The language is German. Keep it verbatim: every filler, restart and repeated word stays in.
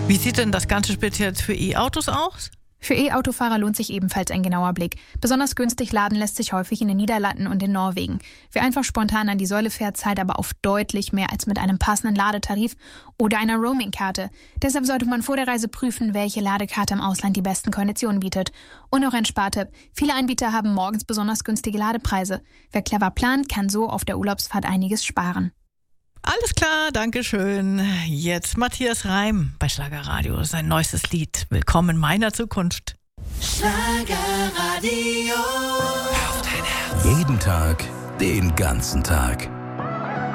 Wie sieht denn das Ganze speziell für E-Autos aus? Für E-Autofahrer lohnt sich ebenfalls ein genauer Blick. Besonders günstig laden lässt sich häufig in den Niederlanden und in Norwegen. Wer einfach spontan an die Säule fährt, zahlt aber oft deutlich mehr als mit einem passenden Ladetarif oder einer Roaming-Karte. Deshalb sollte man vor der Reise prüfen, welche Ladekarte im Ausland die besten Konditionen bietet. Und noch ein Spartipp: Viele Anbieter haben morgens besonders günstige Ladepreise. Wer clever plant, kann so auf der Urlaubsfahrt einiges sparen. Alles klar, danke schön. Jetzt Matthias Reim bei Schlagerradio, sein neuestes Lied. Willkommen in meiner Zukunft. Schlagerradio. Auf dein Herz. Jeden Tag, den ganzen Tag.